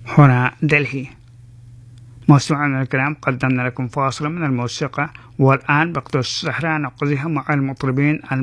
هنا دلهي. مستمعينا الكرام، قدمنا لكم فاصلا من الموسيقى، والآن بقدر السهرة نقضيها مع المطربين